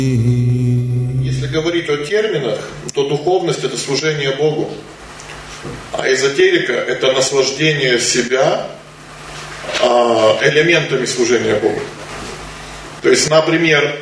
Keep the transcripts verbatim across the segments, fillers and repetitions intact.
Если говорить о терминах, то духовность – это служение Богу, а эзотерика – это наслаждение себя элементами служения Богу. То есть, например,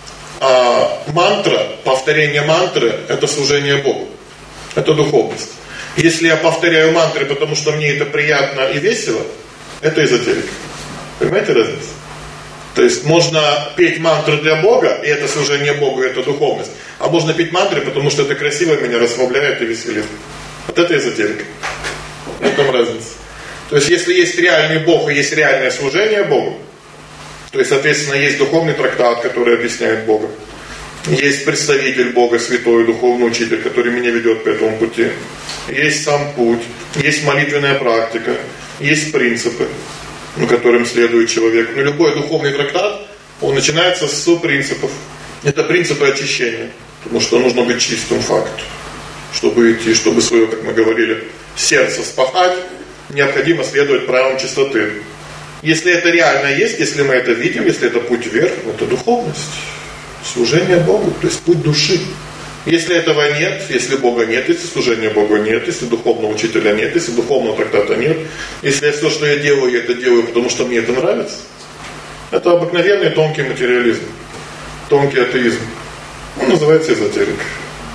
мантра, повторение мантры – это служение Богу, это духовность. Если я повторяю мантры, потому что мне это приятно и весело, это эзотерика. Понимаете разницу? То есть можно петь мантры для Бога, и это служение Богу, и это духовность. А можно петь мантры, потому что это красиво, меня расслабляет и веселит. Вот это эзотерика. В этом разница. То есть если есть реальный Бог и есть реальное служение Богу, то есть, соответственно, есть духовный трактат, который объясняет Бога. Есть представитель Бога, святой, духовный учитель, который меня ведет по этому пути. Есть сам путь, есть молитвенная практика, есть принципы, которым следует человек. Но любой духовный трактат, он начинается с принципов. Это принципы очищения. Потому что нужно быть чистым, факт. Чтобы идти, чтобы свое, как мы говорили, сердце спахать, необходимо следовать правилам чистоты. Если это реально есть, если мы это видим, если это путь вверх, это духовность. Служение Богу, то есть путь души. Если этого нет, если Бога нет, если служения Богу нет, если духовного учителя нет, если духовного трактата нет, если все, что я делаю, я это делаю, потому что мне это нравится, это обыкновенный тонкий материализм, тонкий атеизм. Он называется эзотерикой.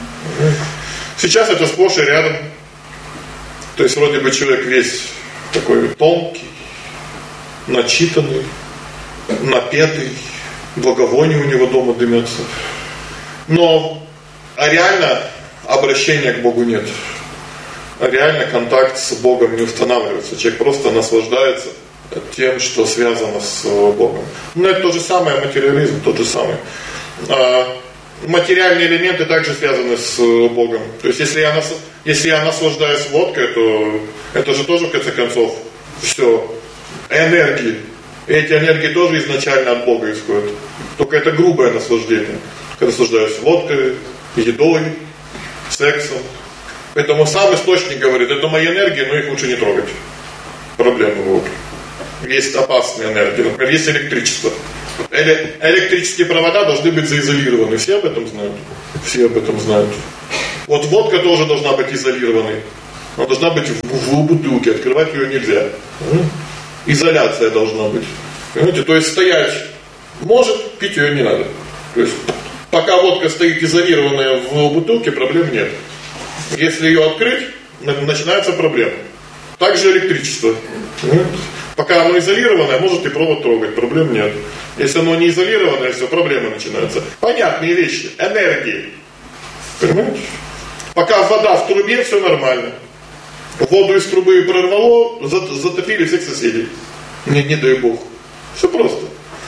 Сейчас это сплошь и рядом. То есть вроде бы человек весь такой тонкий, начитанный, напетый, благовоние у него дома дымятся. Но а реально обращения к Богу нет. А реально контакт с Богом не устанавливается. Человек просто наслаждается тем, что связано с Богом. Но это то же самое материализм, тот же самый. А материальные элементы также связаны с Богом. То есть если я, нас, если я наслаждаюсь водкой, то это же тоже в конце концов все энергии. И эти энергии тоже изначально от Бога исходят. Только это грубое наслаждение. Когда наслаждаюсь водкой, едой, сексом. Поэтому сам источник говорит, это мои энергии, но их лучше не трогать. Проблема в Боге. Есть опасные энергии. Например, есть электричество. Эле- электрические провода должны быть заизолированы. Все об этом знают? Все об этом знают. Вот водка тоже должна быть изолированной. Она должна быть в, в бутылке. Открывать ее нельзя. Изоляция должна быть. Понимаете? То есть стоять может, пить ее не надо. То есть пока водка стоит изолированная в бутылке, проблем нет. Если ее открыть, начинается проблема. Также электричество. Пока оно изолированное, может и провод трогать, проблем нет. Если оно не изолированное, все, проблемы начинаются. Понятные вещи, энергии. Понимаете? Пока вода в трубе, все нормально. Воду из трубы прорвало, затопили всех соседей. Не, не дай Бог. Все просто.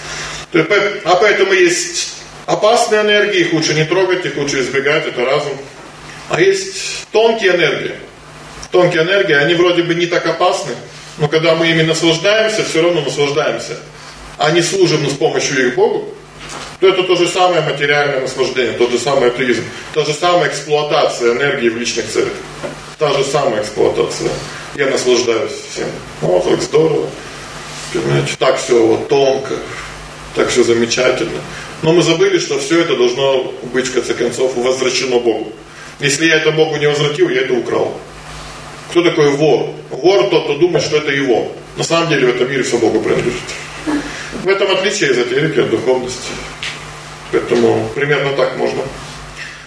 А поэтому есть опасные энергии, их лучше не трогать, их лучше избегать, это разум. А есть тонкие энергии. Тонкие энергии, они вроде бы не так опасны, но когда мы ими наслаждаемся, все равно наслаждаемся, а не служим с помощью их Богу, то это то же самое материальное наслаждение, тот же самый атеизм, та же самая эксплуатация энергии в личных целях. Та же самая эксплуатация. Я наслаждаюсь всем. О, как здорово. Понимаете, так все вот тонко, так все замечательно. Но мы забыли, что все это должно быть, в конце концов, возвращено Богу. Если я это Богу не возвратил, я это украл. Кто такой вор? Вор тот, кто думает, что это его. На самом деле в этом мире все Богу принадлежит. В этом отличие эзотерики от духовности. Поэтому примерно так можно.